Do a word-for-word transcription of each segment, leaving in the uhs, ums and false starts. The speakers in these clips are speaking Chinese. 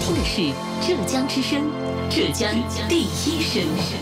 听的是浙江之声，浙江第一声。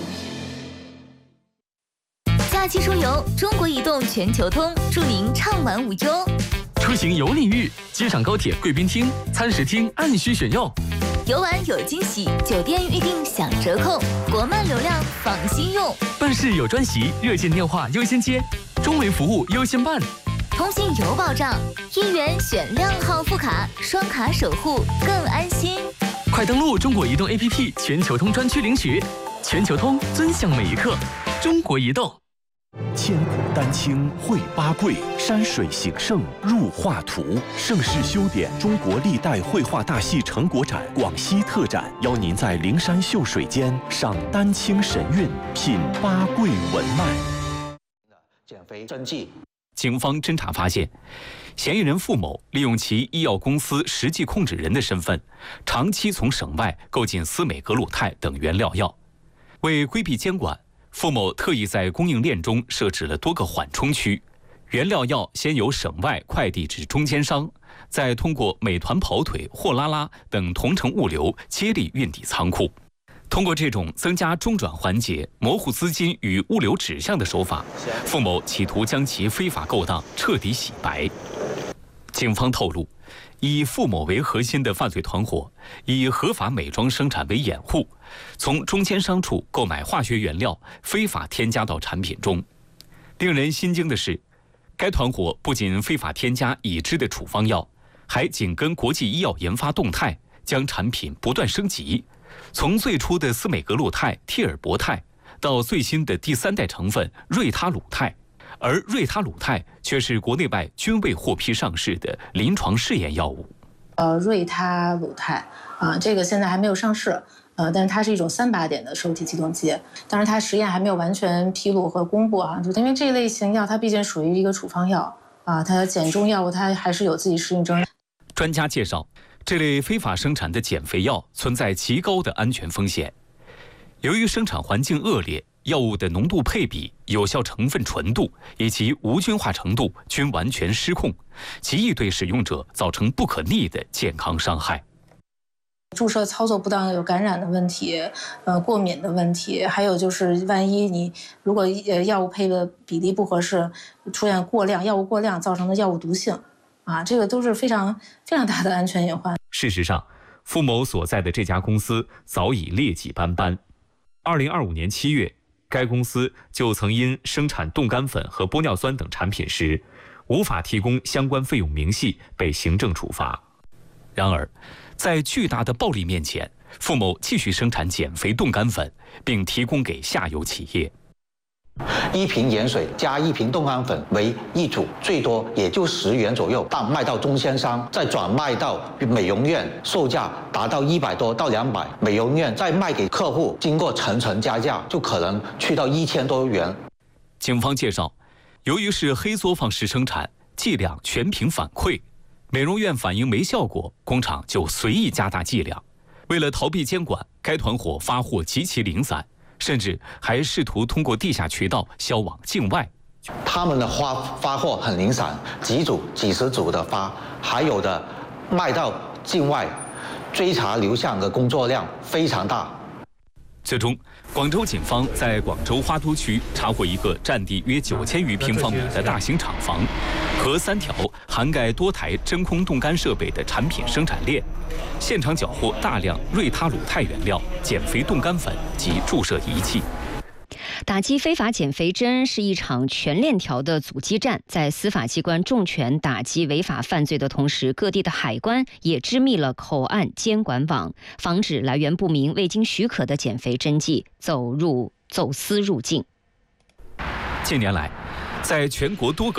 假期出游，中国移动全球通，祝您畅玩无忧。 出行有礼遇，机场高铁贵宾厅、餐食厅按需选用。 游玩有惊喜，酒店预订享折扣，国漫流量放心用。 办事有专席，热线电话优先接，中维服务优先办。 通信有保障，一元选靓号副卡，双卡守护更安心。 快登录中国移动 A P P 全球通专区领取，全球通尊享每一刻。中国移动。 千古丹青绘八桂，山水形胜入画图。盛世修典中国历代绘画大戏成果展广西特展，邀您在灵山秀水间赏丹青神韵，品八桂文脉。 减肥真迹。 警方侦查发现，嫌疑人付某利用其医药公司实际控制人的身份，长期从省外购进司美格鲁肽等原料药。为规避监管，付某特意在供应链中设置了多个缓冲区，原料药先由省外快递至中间商，再通过美团跑腿、货拉拉等同城物流接力运抵仓库。通过这种增加中转环节、模糊资金与物流指向的手法，付某企图将其非法勾当彻底洗白。警方透露，以付某为核心的犯罪团伙，以合法美妆生产为掩护，从中间商处购买化学原料，非法添加到产品中。令人心惊的是，该团伙不仅非法添加已知的处方药，还紧跟国际医药研发动态，将产品不断升级。从最初的司美格鲁肽、替尔博肽，到最新的第三代成分瑞他鲁肽，而瑞他鲁肽却是国内外均未获批上市的临床试验药物。 呃，瑞他鲁肽啊，这个现在还没有上市，呃，但是它是一种三靶点的受体激动剂，当然它实验还没有完全披露和公布啊，就因为这一类型药它毕竟属于一个处方药啊，它减重药物它还是有自己适应症。 专家介绍，这类非法生产的减肥药存在极高的安全风险。由于生产环境恶劣，药物的浓度配比、有效成分纯度以及无菌化程度均完全失控，极易对使用者造成不可逆的健康伤害。 注射操作不当有感染的问题，呃，过敏的问题，还有就是万一你如果呃药物配的比例不合适，出现过量药物过量造成的药物毒性。啊，这个都是非常非常大的安全隐患。 事实上，付某所在的这家公司早已劣迹斑斑。二零二五年七月，该公司就曾因生产冻干粉和玻尿酸等产品时，无法提供相关费用明细，被行政处罚。然而，在巨大的暴利面前，付某继续生产减肥冻干粉，并提供给下游企业。 一瓶盐水加一瓶冻干粉为一组，最多也就十元左右，但卖到中间商，再转卖到美容院，售价达到一百多到两百，美容院再卖给客户，经过层层加价，就可能去到一千多元。 警方介绍，由于是黑作坊式生产，剂量全凭反馈，美容院反映没效果，工厂就随意加大剂量。为了逃避监管，该团伙发货极其零散。甚至还试图通过地下渠道销往境外。 他们的发发货很零散，几组、几十组的发，还有的卖到境外，追查流向的工作量非常大。 最终，广州警方在广州花都区查获一个占地约九千余平方米的大型厂房，和三条涵盖多台真空冻干设备的产品生产链，现场缴获大量瑞他鲁肽原料、减肥冻干粉及注射仪器。 打击非法减肥针是一场全链条的阻击战，在司法机关重拳打击违法犯罪的同时，各地的海关也织密了口岸监管网，防止来源不明、未经许可的减肥针剂走入走私入境。 近年来，在全国多个